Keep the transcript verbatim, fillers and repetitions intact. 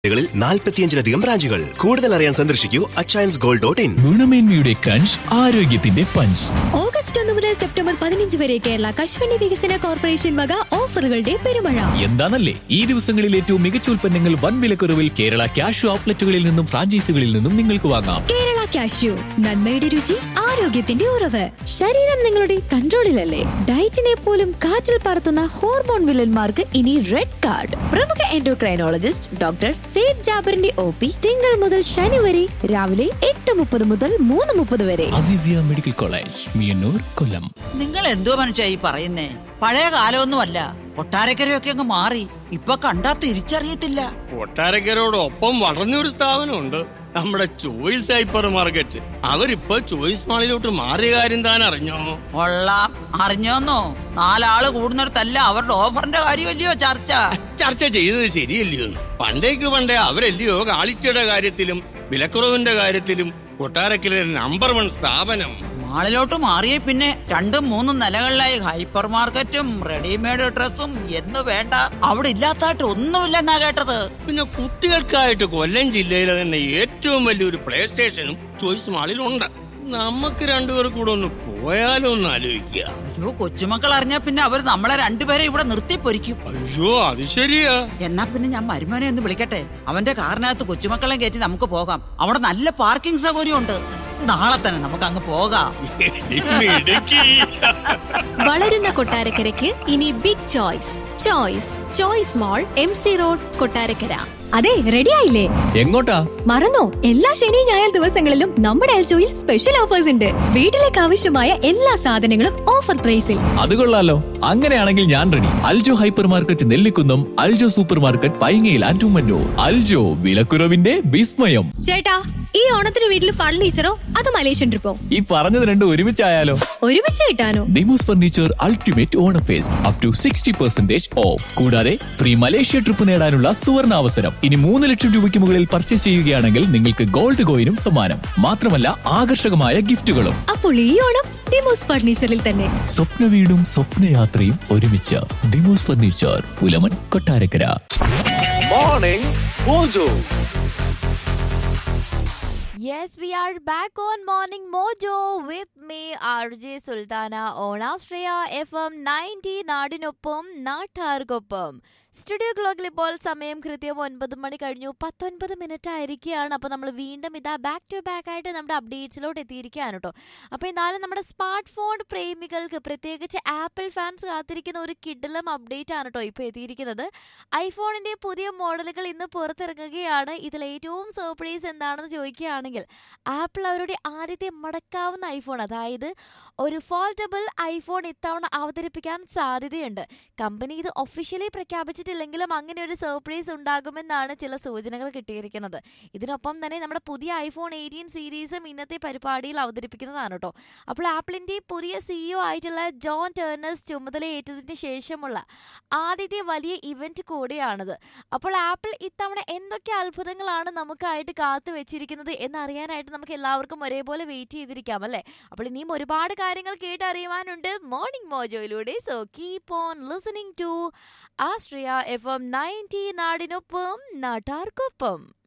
ിൽ നാൽപ്പത്തിയഞ്ചിലധികം ബ്രാഞ്ചുകൾ. കൂടുതൽ അറിയാൻ സന്ദർശിക്കൂ Achayans gold dot in. ഗുണമേന്മയുടെ crunch, ആരോഗ്യത്തിന്റെ പഞ്ച്. ഓഗസ്റ്റ് ഒന്ന് മുതൽ സെപ്റ്റംബർ പതിനഞ്ച് വരെ കേരള കശുവണ്ടി വികസന കോർപ്പറേഷൻ വക ഓഫറുകളുടെ പെരുമഴ. എന്താണല്ലേ ഈ ദിവസങ്ങളിൽ ഏറ്റവും മികച്ച ഉൽപ്പന്നങ്ങൾ വൻ വിലക്കുറവിൽ കേരള ക്യാഷ് ഔട്ട്ലെറ്റുകളിൽ നിന്നും ഫ്രാഞ്ചൈസികളിൽ നിന്നും നിങ്ങൾക്ക് വാങ്ങാം. കേരള കാഷ്യൂ, നന്മയുടെ രുചി, ആരോഗ്യത്തിന്റെ ഉറവ്. ശരീരം നിങ്ങളുടെ കൺട്രോളിലല്ലേ? ഡയറ്റിനെ പോലും കാറ്റിൽ പറത്തുന്ന ഹോർമോൺ വില്ലന്മാർക്ക് ഇനി റെഡ് കാർഡ്. പ്രമുഖ endocrinologist doctor Syed ജാബറിന്റെ O P തിങ്കൾ മുതൽ ശനി വരെ രാവിലെ എട്ട് മുപ്പത് മുതൽ മൂന്ന് മുപ്പത് വരെ. അസീസിയ മെഡിക്കൽ കോളേജ്, മിയന്നൂർ, കൊല്ലം. നിങ്ങൾ എന്തോ മനുഷ്യ ഈ പറയുന്നേ? പഴയ കാലമൊന്നുമല്ല, കൊട്ടാരക്കരയൊക്കെ അങ്ങ് മാറി. ഇപ്പൊ കണ്ടാ തിരിച്ചറിയത്തില്ല. കൊട്ടാരക്കരോടൊപ്പം വളർന്നൊരു സ്ഥാപനമുണ്ട്, നമ്മുടെ ചോയ്സ് ഹൈപ്പർ മാർക്കറ്റ്. അവരിപ്പോ ചോയ്സ് മാളിലോട്ട് മാറിയ കാര്യം താൻ അറിഞ്ഞോ? കൊള്ളാം, അറിഞ്ഞോന്നോ? നാലാള് കൂടുന്നിടത്തല്ല അവരുടെ ഓഫറിന്റെ കാര്യമല്ലയോ ചർച്ച. ചർച്ച ചെയ്തത് ശരിയല്ലയോ? പണ്ടേക്ക് പണ്ടേ അവരല്ലയോ ക്വാളിറ്റിയുടെ കാര്യത്തിലും വിലക്കുറവിന്റെ കാര്യത്തിലും കൊട്ടാരക്കര നമ്പർ വൺ സ്ഥാപനം. മാളിലോട്ട് മാറിയ പിന്നെ രണ്ടും മൂന്നും നിലകളിലായി ഹൈപ്പർ മാർക്കറ്റും റെഡിമെയ്ഡ് ഡ്രസ്സും എന്ന് വേണ്ട അവിടെ ഇല്ലാത്തായിട്ട് ഒന്നുമില്ലെന്നാ കേട്ടത്. പിന്നെ കുട്ടികൾക്കായിട്ട് കൊല്ലം ജില്ലയിലെ തന്നെ ഏറ്റവും വലിയൊരു പ്ലേ സ്റ്റേഷനും ചോയ്സ് മാളിലുണ്ട്. നമുക്ക് രണ്ടുപേർക്ക് കൂടെ ഒന്ന് പോയാലോ ഒന്ന് ആലോചിക്കുക. അയ്യോ, കൊച്ചുമക്കൾ അറിഞ്ഞാ പിന്നെ അവർ നമ്മളെ രണ്ടുപേരെ ഇവിടെ നിർത്തി പൊരിക്കും. അയ്യോ, അത് ശരിയാ. എന്നാ പിന്നെ ഞാൻ മരുമോനെ ഒന്ന് വിളിക്കട്ടെ. അവന്റെ കാറിനകത്ത് കൊച്ചുമക്കളെ കയറ്റി നമുക്ക് പോകാം. അവിടെ നല്ല പാർക്കിംഗ് സൗകര്യം ഉണ്ട്. നാളെ തന്നെ നമുക്ക് അങ്ങ് പോകാം. വളരുന്ന കൊട്ടാരക്കരയ്ക്ക് ഇനി ബിഗ് ചോയ്സ്. ചോയ്സ് ചോയ്സ് മോൾ, എം സി റോഡ്, കൊട്ടാരക്കര. അതെ, റെഡി ആയില്ലേ? എങ്ങോട്ടാ? മറന്നോ? എല്ലാ ശനി ഞായർ ദിവസങ്ങളിലും നമ്മുടെ എൽജോയിൽ സ്പെഷ്യൽ ഓഫേഴ്സ് ഉണ്ട്. വീട്ടിലേക്ക് ആവശ്യമായ എല്ലാ സാധനങ്ങളും ഓഫർ പ്രൈസിൽ. അത് കൊള്ളാലോ. അങ്ങനെയാണെങ്കിൽ ഞാൻ ready. Aljo hyper market Nellikunnam, Aljo super market പൈങ്ങയിൽ, ആൻഡുമന്നൂർ. Aljo, വിലക്കുറവിന്റെ വിസ്മയം. ചേട്ടാ, ഈ ഓണത്തിന് വീട്ടിൽ ഫർണിച്ചറോ അത് മലേഷ്യൻ ട്രിപ്പോ? ഈ പറഞ്ഞത് രണ്ടും ഒരുമിച്ചായാലോ? ഒരുമിച്ച് കിട്ടാനോ? Demos furniture ultimate Onam first up to sixty percentage of. കൂടാതെ ഫ്രീ മലേഷ്യ ട്രിപ്പ് നേടാനുള്ള സുവർണ അവസരം. ഇനി മൂന്ന് ലക്ഷം രൂപയ്ക്ക് മുകളിൽ പർച്ചേസ് ചെയ്യുകയാണെങ്കിൽ നിങ്ങൾക്ക് ഗോൾഡ് കോയിനും സമ്മാനം. മാത്രമല്ല ആകർഷകമായ ഗിഫ്റ്റുകളും. അപ്പോൾ ഈ ഓണം ഡിമോസ് ഫർണിച്ചറിൽ തന്നെ. സ്വപ്ന വീടും സ്വപ്നയാത്രയും ഒരുമിച്ച്. Demos furniture, Pulaman, Kottarakkara. Morning mojo. Yes, we are back on Morning Mojo with me, R J Sultana, on Australia F M ninety നാടിനൊപ്പം നാട്ടാർക്കൊപ്പം. സ്റ്റുഡിയോ ക്ലോക്കിൽ ഇപ്പോൾ സമയം കൃത്യം ഒൻപത് മണി കഴിഞ്ഞു പത്തൊൻപത് മിനിറ്റ് ആയിരിക്കുകയാണ്. അപ്പോൾ നമ്മൾ വീണ്ടും ഇതാ ബാക്ക് ടു ബാക്ക് ആയിട്ട് നമ്മുടെ അപ്ഡേറ്റ്സിലോട്ട് എത്തിയിരിക്കുകയാണ് കേട്ടോ. അപ്പോൾ എന്നാലും നമ്മുടെ സ്മാർട്ട് ഫോൺ പ്രേമികൾക്ക്, പ്രത്യേകിച്ച് ആപ്പിൾ ഫാൻസ് കാത്തിരിക്കുന്ന ഒരു കിടിലം അപ്ഡേറ്റ് ആണ് കേട്ടോ ഇപ്പോൾ എത്തിയിരിക്കുന്നത്. ഐഫോണിൻ്റെ പുതിയ മോഡലുകൾ ഇന്ന് പുറത്തിറങ്ങുകയാണ്. ഇതിൽ ഏറ്റവും സർപ്രൈസ് എന്താണെന്ന് ചോദിക്കുകയാണെങ്കിൽ, ആപ്പിൾ അവരുടെ ആദ്യത്തെ മടക്കാവുന്ന ഐഫോൺ, അതായത് ഒരു ഫോൾഡബിൾ ഐഫോൺ ഇത്തവണ അവതരിപ്പിക്കാൻ സാധ്യതയുണ്ട്. കമ്പനി ഇത് ഒഫീഷ്യലി പ്രഖ്യാപിച്ചു ില്ലെങ്കിലും അങ്ങനെ ഒരു സർപ്രൈസ് ഉണ്ടാകുമെന്നാണ് ചില സൂചനകൾ കിട്ടിയിരിക്കുന്നത്. ഇതിനൊപ്പം തന്നെ നമ്മുടെ പുതിയ ഐഫോൺ എയ്റ്റീൻ സീരീസും ഇന്നത്തെ പരിപാടിയിൽ അവതരിപ്പിക്കുന്നതാണ് കേട്ടോ. അപ്പോൾ ആപ്പിളിന്റെ പുതിയ സിഇഒ ആയിട്ടുള്ള ജോൺ ടേർണേഴ്സ് ചുമതലയേറ്റതിന് ശേഷമുള്ള ആദ്യത്തെ വലിയ ഇവന്റ് കൂടിയാണിത്. അപ്പോൾ ആപ്പിൾ ഇത്തവണ എന്തൊക്കെ അത്ഭുതങ്ങളാണ് നമുക്കായിട്ട് കാത്തു വെച്ചിരിക്കുന്നത് എന്നറിയാനായിട്ട് നമുക്ക് എല്ലാവർക്കും ഒരേപോലെ വെയിറ്റ് ചെയ്തിരിക്കാം അല്ലേ? അപ്പോൾ ഇനിയും ഒരുപാട് കാര്യങ്ങൾ കേട്ടറിയുവാനുണ്ട് morning മോജോയിലൂടെ. So keep on listening to Austria F M ninety നാടിനൊപ്പം നാട്ടാർക്കൊപ്പം.